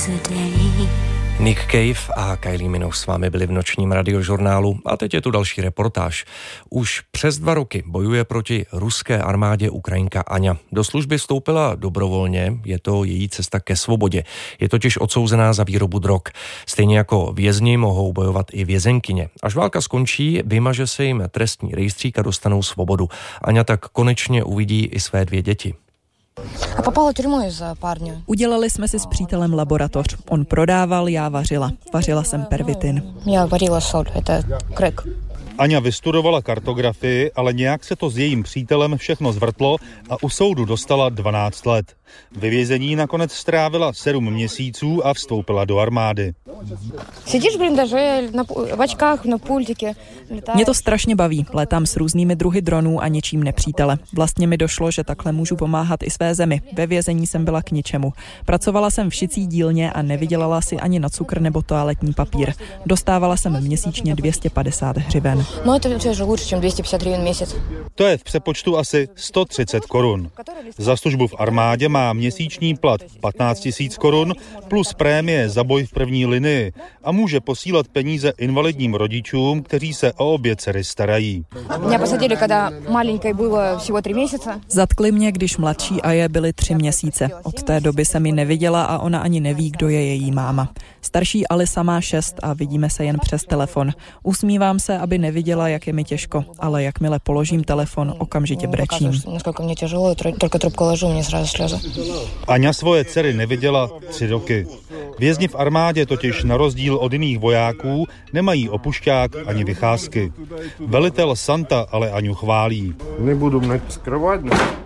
Nick Cave a Kylie Minogue s vámi byli v nočním radiožurnálu a teď je tu další reportáž. Už přes 2 roky bojuje proti ruské armádě Ukrajinka Aňa. Do služby vstoupila dobrovolně, je to její cesta ke svobodě. Je totiž odsouzená za výrobu drog. Stejně jako vězni mohou bojovat i vězenkyně. Až válka skončí, vymaže se jim trestní rejstřík a dostanou svobodu. Aňa tak konečně uvidí i své 2 děti. A popala tюрьму из-за парня. Udělali jsme si s přítelem laboratoř. On prodával, já vařila. Vařila jsem pervitin. Já varila sol, to crack. Aňa vystudovala kartografii, ale nějak se to s jejím přítelem všechno zvrtlo a u soudu dostala 12 let. Ve vězení nakonec strávila 7 měsíců a vstoupila do armády. Sedíš v blindaži, v očkách, na pultiky. Mě to strašně baví. Létám s různými druhy dronů a ničím nepřítele. Vlastně mi došlo, že takhle můžu pomáhat i své zemi. Ve vězení jsem byla k ničemu. Pracovala jsem v šicí dílně a nevydělala si ani na cukr nebo toaletní papír. Dostávala jsem měsíčně 250 hřiven. No to je lepší, než 250 hřiven měsíc. To je v přepočtu asi 130 korun. Za službu v armádě má měsíční plat 15 000 korun plus prémie za boj v první linii a může posílat peníze invalidním rodičům, kteří se o obě dcery starají. Mě posadili, když malinké bylo všeho 3 měsíce. Zatkli mě, když mladší Aje byly 3 měsíce. Od té doby jsem ji neviděla a ona ani neví, kdo je její máma. Starší Alisa má 6 a vidíme se jen přes telefon. Usmívám se, aby neviděla, jak je mi těžko, ale jakmile položím telefon, okamžitě brečím. Aňa svoje dcery neviděla 3 roky. Vězni v armádě totiž na rozdíl od jiných vojáků nemají opušťák ani vycházky. Velitel Santa ale Aňu chválí. Nebudu skrývat.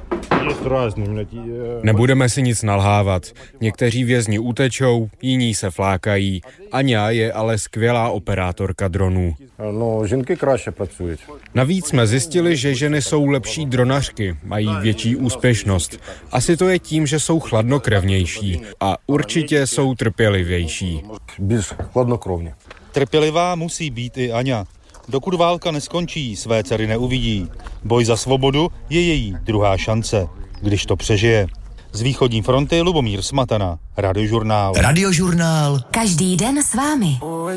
Nebudeme si nic nalhávat. Někteří vězni utečou, jiní se flákají. Aňa je ale skvělá operátorka dronů. No, ženky kráše pracují. Navíc jsme zjistili, že ženy jsou lepší dronařky, mají větší úspěšnost. Asi to je tím, že jsou chladnokrevnější a určitě jsou trpělivější. Bez chladnokrovně. Trpělivá musí být i Aňa. Dokud válka neskončí, své dcery neuvidí. Boj za svobodu je její druhá šance, když to přežije. Z východní fronty Lubomír Smatana, Radiožurnál. Každý den s vámi.